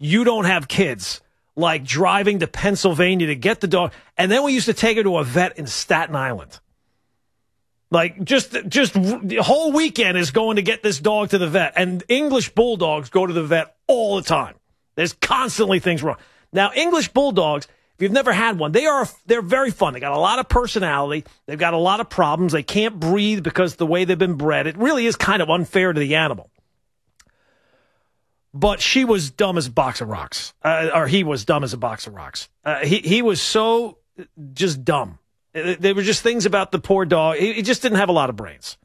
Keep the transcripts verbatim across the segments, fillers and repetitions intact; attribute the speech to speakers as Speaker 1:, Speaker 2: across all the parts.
Speaker 1: you don't have kids, like driving to Pennsylvania to get the dog. And then we used to take her to a vet in Staten Island. Like, just, just the whole weekend is going to get this dog to the vet. And English bulldogs go to the vet all the time. There's constantly things wrong. Now, English bulldogs, if you've never had one, they are, they're very fun. They got a lot of personality. They've got a lot of problems. They can't breathe because of the way they've been bred. It really is kind of unfair to the animal. But she was dumb as a box of rocks. Uh, or he was dumb as a box of rocks. Uh, he, he was so just dumb. There were just things about the poor dog. He just didn't have a lot of brains.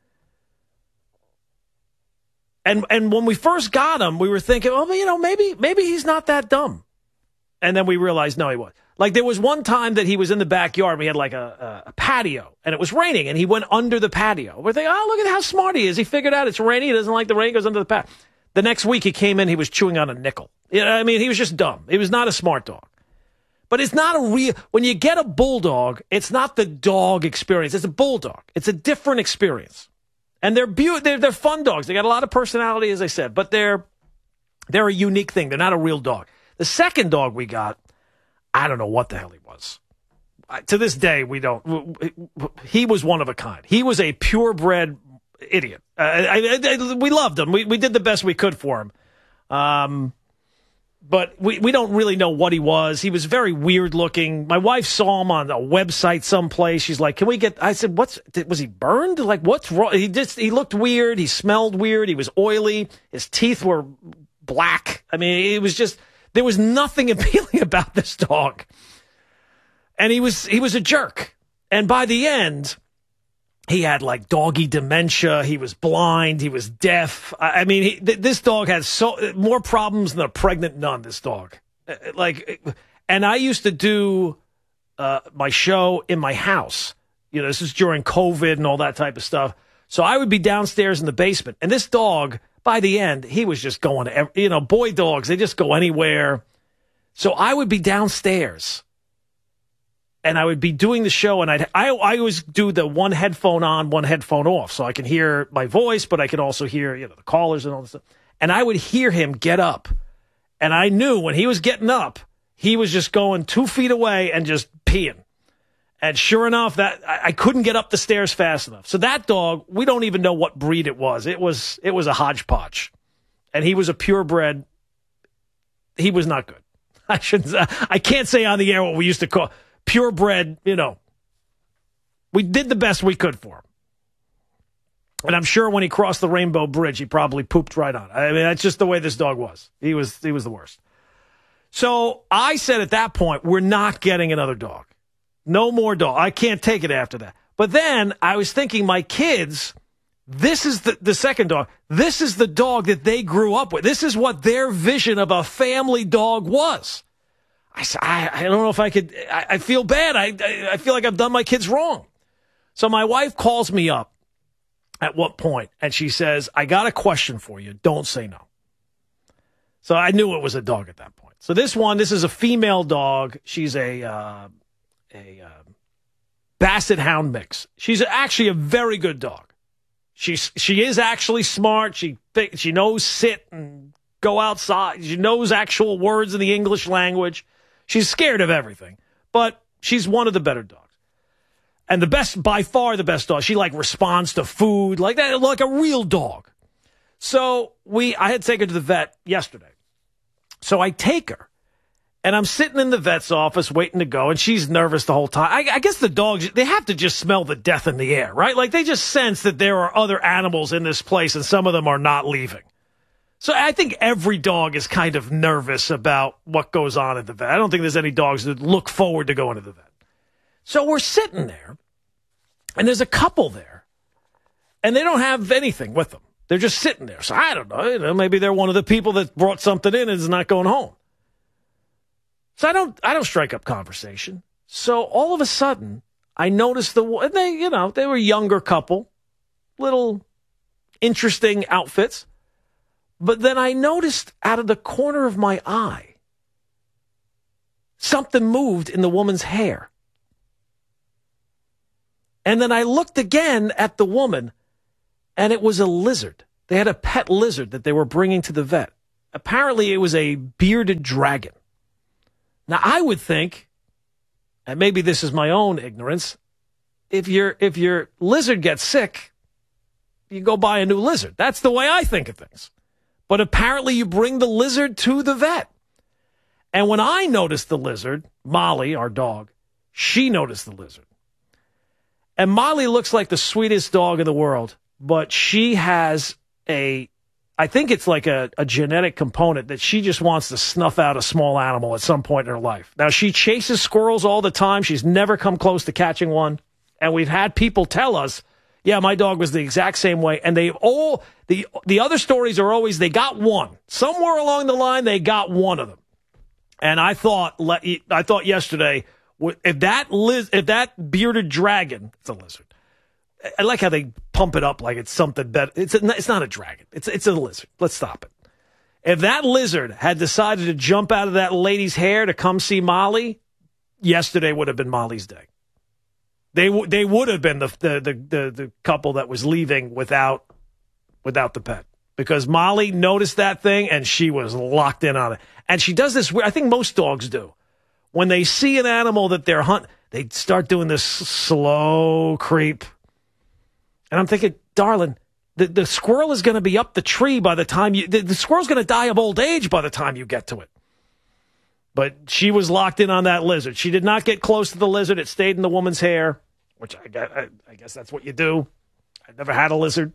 Speaker 1: And and when we first got him, we were thinking, oh, you know, maybe maybe he's not that dumb. And then we realized, no, he was. Like, there was one time that he was in the backyard. And we had like a, a, a patio, and it was raining, and he went under the patio. We're thinking, oh, look at how smart he is. He figured out it's raining. He doesn't like the rain. Goes under the patio. The next week he came in, he was chewing on a nickel. You know, I mean, he was just dumb. He was not a smart dog. But it's not a real, when you get a bulldog, it's not the dog experience. It's a bulldog. It's a different experience. And they're be- they're, they're fun dogs. They got a lot of personality, as I said, but they're, they're a unique thing. They're not a real dog. The second dog we got, I don't know what the hell he was. Uh, to this day, we don't, he was one of a kind. He was a purebred idiot. Uh, I, I, I, we loved him. We, we did the best we could for him. Um, But we, we don't really know what he was. He was very weird looking. My wife saw him on a website someplace. She's like, can we get, I said, what's, was he burned? Like, what's wrong? He just, he looked weird. He smelled weird. He was oily. His teeth were black. I mean, it was just, there was nothing appealing about this dog. And he was, he was a jerk. And by the end, he had like doggy dementia. He was blind. He was deaf. I, I mean, he, th- this dog had so more problems than a pregnant nun. This dog, uh, like, and I used to do uh, my show in my house. You know, this is during COVID and all that type of stuff. So I would be downstairs in the basement, and this dog, by the end, he was just going to, every, you know, boy dogs, they just go anywhere. So I would be downstairs. And I would be doing the show, and I'd, I I always do the one headphone on, one headphone off, so I can hear my voice, but I can also hear, you know, the callers and all this stuff. And I would hear him get up, and I knew when he was getting up, he was just going two feet away and just peeing. And sure enough, that I, I couldn't get up the stairs fast enough. So that dog, we don't even know what breed it was. It was it was a hodgepodge, and he was a purebred. He was not good. I shouldn't. I can't say on the air what we used to call. Purebred, you know, we did the best we could for him. And I'm sure when he crossed the Rainbow Bridge, he probably pooped right on it. I mean, that's just the way this dog was. He was he was the worst. So I said at that point, we're not getting another dog. No more dog. I can't take it after that. But then I was thinking, my kids, this is the, the second dog. This is the dog that they grew up with. This is what their vision of a family dog was. I, I, I don't know if I could, I, I feel bad. I, I, I feel like I've done my kids wrong. So my wife calls me up at what point, and she says, I got a question for you. Don't say no. So I knew it was a dog at that point. So this one, this is a female dog. She's a, uh, a uh, Basset Hound mix. She's actually a very good dog. She's, she is actually smart. She, she knows sit and go outside. She knows actual words in the English language. She's scared of everything, but she's one of the better dogs. And the best, by far the best dog. She like responds to food like that, like a real dog. So we, I had to take her to the vet yesterday. So I take her, and I'm sitting in the vet's office waiting to go, and she's nervous the whole time. I, I guess the dogs, they have to just smell the death in the air, right? Like they just sense that there are other animals in this place, and some of them are not leaving. So I think every dog is kind of nervous about what goes on at the vet. I don't think there's any dogs that look forward to going to the vet. So we're sitting there, and there's a couple there, and they don't have anything with them. They're just sitting there. So I don't know. You know, maybe they're one of the people that brought something in and is not going home. So I don't, I don't strike up conversation. So all of a sudden, I noticed the, and they, you know, they were a younger couple, little interesting outfits. But then I noticed out of the corner of my eye, something moved in the woman's hair. And then I looked again at the woman, and it was a lizard. They had a pet lizard that they were bringing to the vet. apparently it was a bearded dragon. Now, I would think, and maybe this is my own ignorance, if your if your lizard gets sick, you go buy a new lizard. That's the way I think of things. But apparently you bring the lizard to the vet. And when I noticed the lizard, Molly, our dog, she noticed the lizard. And Molly looks like the sweetest dog in the world, but she has a, I think it's like a, a genetic component that she just wants to snuff out a small animal at some point in her life. Now, she chases squirrels all the time. She's never come close to catching one. And we've had people tell us, yeah, my dog was the exact same way. And they all, the, the other stories are always they got one. Somewhere along the line, they got one of them. And I thought, I thought yesterday, if that liz, if that bearded dragon, it's a lizard. I like how they pump it up like it's something better. It's a, it's not a dragon. It's it's a lizard. Let's stop it. If that lizard had decided to jump out of that lady's hair to come see Molly, yesterday would have been Molly's day. They w- they would have been the the, the the the couple that was leaving without without the pet, because Molly noticed that thing and she was locked in on it. And she does this. I think most dogs do. When they see an animal that they're hunting, they start doing this slow creep. And I'm thinking, darling, the, the squirrel is going to be up the tree by the time you, the, the squirrel's going to die of old age by the time you get to it. But she was locked in on that lizard. She did not get close to the lizard. It stayed in the woman's hair, which I, I, I guess that's what you do. I never had a lizard.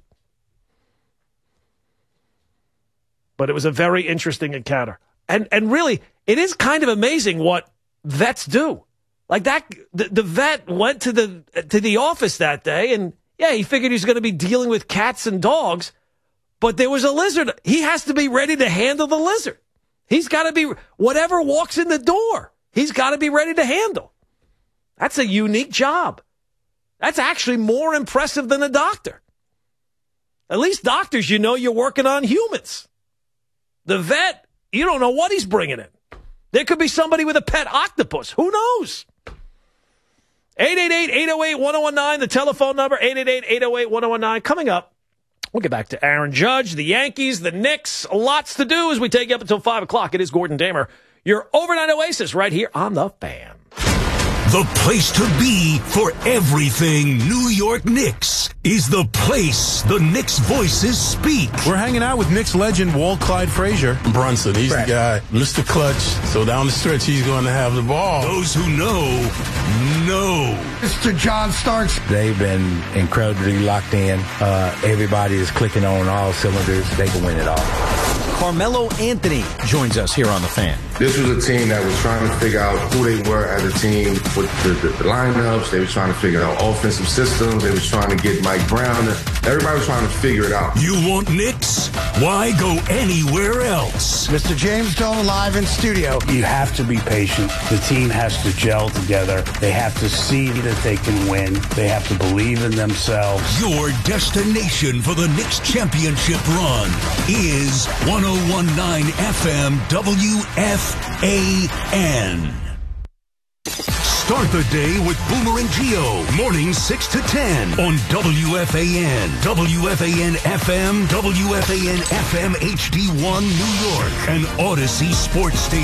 Speaker 1: But it was a very interesting encounter. And and really, it is kind of amazing what vets do. Like that, the, the vet went to the to the office that day, and yeah, he figured he was going to be dealing with cats and dogs, but there was a lizard. He has to be ready to handle the lizard. He's got to be, whatever walks in the door, he's got to be ready to handle. That's a unique job. That's actually more impressive than a doctor. At least doctors, you know you're working on humans. The vet, you don't know what he's bringing in. There could be somebody with a pet octopus. Who knows? eight eight eight, eight oh eight, one oh one nine, the telephone number, eight eight eight, eight oh eight, one oh one nine. Coming up, we'll get back to Aaron Judge, the Yankees, the Knicks. Lots to do as we take you up until five o'clock. It is Gordon Damer, your overnight oasis right here on The Fan.
Speaker 2: The place to be for everything New York Knicks is the place the Knicks voices speak.
Speaker 3: We're hanging out with Knicks legend Walt Clyde Frazier. Brunson, he's Brad. The guy. Mister Clutch. So down the stretch, he's going to have the ball.
Speaker 2: Those who know, know.
Speaker 4: Mister John Starks.
Speaker 5: They've been incredibly locked in. Uh, everybody is clicking on all cylinders. They can win it all.
Speaker 6: Carmelo Anthony joins us here on The Fan.
Speaker 7: This was a team that was trying to figure out who they were as a team with the, the, the lineups. They were trying to figure out offensive systems. They were trying to get Mike Brown. Everybody was trying to figure it out.
Speaker 2: You want Knicks? Why go anywhere else?
Speaker 4: Mister James Dolan live in studio.
Speaker 8: You have to be patient. The team has to gel together. They have to see that they can win. They have to believe in themselves.
Speaker 2: Your destination for the Knicks championship run is one oh one point nine F M W F A N. Start the day with Boomer and Gio, mornings six to ten on W F A N, W F A N F M, W F A N F M H D one New York, and Odyssey Sports Station.